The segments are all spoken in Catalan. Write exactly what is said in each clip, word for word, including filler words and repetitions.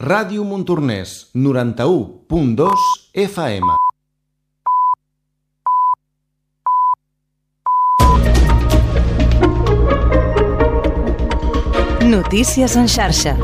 Ràdio Montornès, noranta-u punt dos F M. Notícies en xarxa.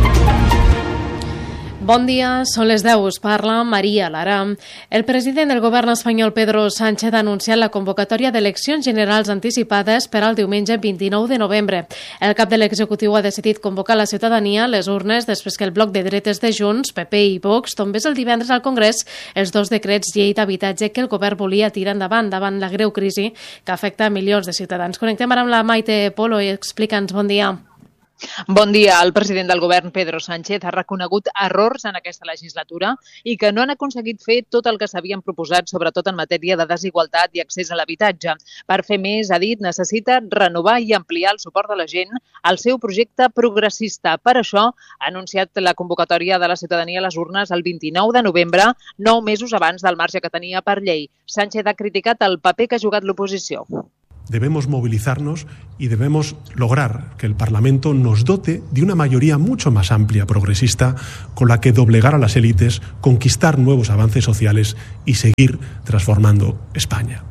Bon dia, són les deu, us parla Maria Lara. El president del govern espanyol, Pedro Sánchez, ha anunciat la convocatòria d'eleccions generals anticipades per al diumenge vint-i-nou de novembre. El cap de l'executiu ha decidit convocar la ciutadania a les urnes després que el bloc de dretes de Junts, P P i Vox tombés el divendres al Congrés els dos decrets llei d'habitatge que el govern volia tirar endavant davant la greu crisi que afecta milions de ciutadans. Connectem ara amb la Maite Polo i explica'ns. Bon dia. Bon dia. El president del govern, Pedro Sánchez, ha reconegut errors en aquesta legislatura i que no han aconseguit fer tot el que s'havien proposat, sobretot en matèria de desigualtat i accés a l'habitatge. Per fer més, ha dit, necessita renovar i ampliar el suport de la gent al seu projecte progressista. Per això ha anunciat la convocatòria de la ciutadania a les urnes el vint-i-nou de novembre, nou mesos abans del marge que tenia per llei. Sánchez ha criticat el paper que ha jugat l'oposició. Debemos movilizarnos y debemos lograr que el Parlamento nos dote de una mayoría mucho más amplia, progresista, con la que doblegar a las élites, conquistar nuevos avances sociales y seguir transformando España.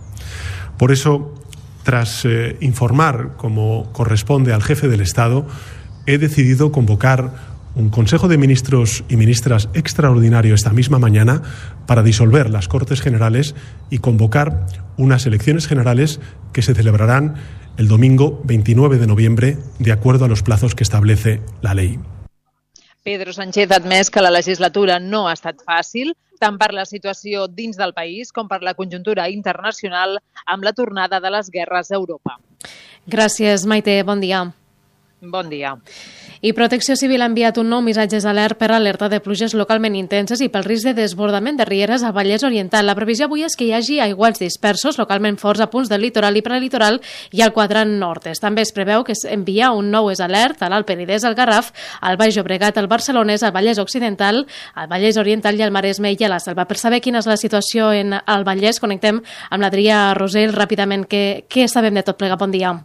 Por eso, tras eh, informar, como corresponde al jefe del Estado, he decidido convocar un Consejo de Ministros y Ministras extraordinario esta misma mañana para disolver las Cortes Generales y convocar unas elecciones generales que se celebrarán el domingo veintinueve de noviembre, de acuerdo a los plazos que establece la ley. Pedro Sánchez ha admès que la legislatura no ha estat fàcil, tant per la situació dins del país com per la conjuntura internacional amb la tornada de les guerres a Europa. Gràcies, Maite. Bon dia. Bon dia. I Protecció Civil ha enviat un nou missatge d'alert per alerta de pluges localment intenses i pel risc de desbordament de rieres al Vallès Oriental. La previsió avui és que hi hagi aiguats dispersos localment forts a punts del litoral i prelitoral i al quadrant nord-est. També es preveu que s'envia un nou alert a l'Alt Penedès, al Garraf, al Baix Llobregat, al Barcelonès, al Vallès Occidental, al Vallès Oriental i al Maresme i a la Selva. Per saber quina és la situació en el Vallès, connectem amb l'Adrià Rosell ràpidament. Què, què sabem de tot plegat? Bon dia.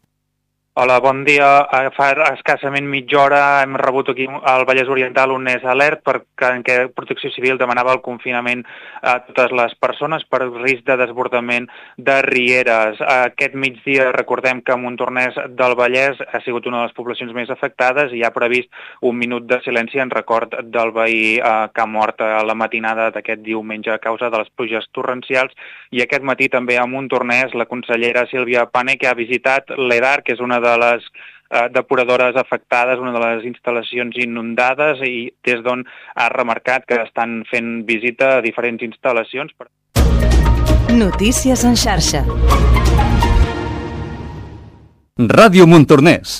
Hola, bon dia. Fa escassament mitja hora hem rebut aquí al Vallès Oriental un és alert perquè en què Protecció Civil demanava el confinament a totes les persones per risc de desbordament de rieres. Aquest migdia recordem que Montornès del Vallès ha sigut una de les poblacions més afectades i ha previst un minut de silenci en record del veí que ha mort a la matinada d'aquest diumenge a causa de les pluges torrencials. I aquest matí també a Montornès la consellera Sílvia Pane, que ha visitat l'EDAR, que és una de de les eh, depuradores afectades, una de les instal·lacions inundades, i des d'on ha remarcat que estan fent visita a diferents instal·lacions. Notícies en xarxa. Ràdio Montornès.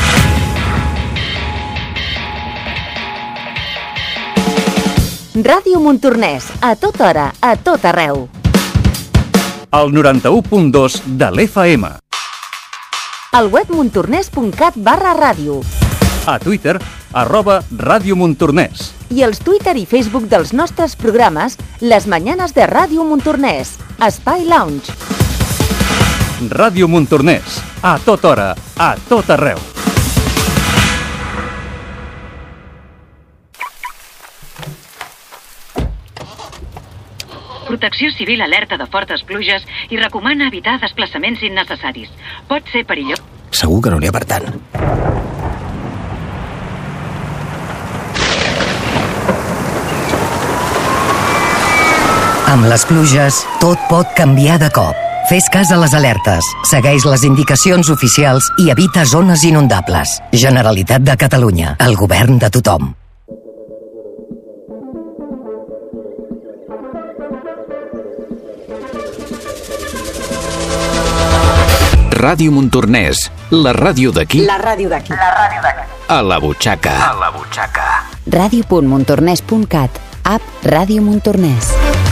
Ràdio Montornès, a tota hora, a tot arreu. El noranta-u punt dos de l'F M. Al web montornès.cat barra ràdio. A Twitter, arroba Ràdio Montornès. I els Twitter i Facebook dels nostres programes, les mañanes de Ràdio Montornès, Espai Lounge. Ràdio Montornès, a tota hora, a tot arreu. Protecció Civil alerta de fortes pluges i recomana evitar desplaçaments innecessaris. Pot ser perillós. Segur que no n'hi ha per tant. Amb les pluges, tot pot canviar de cop. Fes cas a les alertes, segueix les indicacions oficials i evita zones inundables. Generalitat de Catalunya, el govern de tothom. Ràdio Montornès, la ràdio d'aquí. La ràdio d'aquí. La ràdio d'aquí. A la butxaca. A la butxaca. ràdio punt montornès punt cat, app Ràdio Montornès.